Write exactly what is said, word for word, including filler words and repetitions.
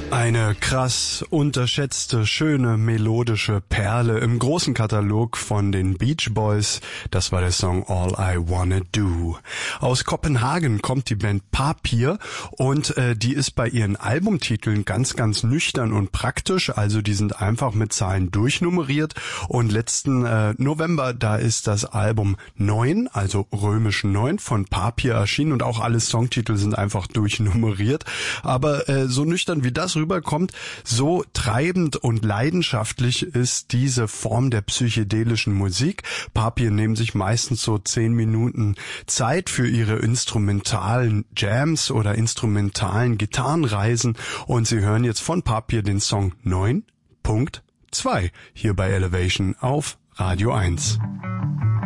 Eine krass unterschätzte, schöne, melodische Perle im großen Katalog von den Beach Boys. Das war der Song All I Wanna Do. Aus Kopenhagen kommt die Band Papier und äh, die ist bei ihren Albumtiteln ganz, ganz nüchtern und praktisch. Also die sind einfach mit Zahlen durchnummeriert. Und letzten äh, November, da ist das Album neun, also römisch neun von Papier erschienen und auch alle Songtitel sind einfach durchnummeriert. Aber äh, so nüchtern wie das rüberkommt, so treibend und leidenschaftlich ist diese Form der psychedelischen Musik. Papier nehmen sich meistens so zehn Minuten Zeit für ihre instrumentalen Jams oder instrumentalen Gitarrenreisen und Sie hören jetzt von Papier den Song neun Punkt zwei hier bei Elevation auf Radio eins.